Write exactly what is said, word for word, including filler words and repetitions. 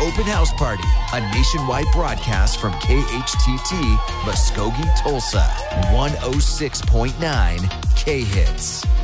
Open House Party, a nationwide broadcast from K H T T, Muskogee, Tulsa, one oh six point nine K-Hits.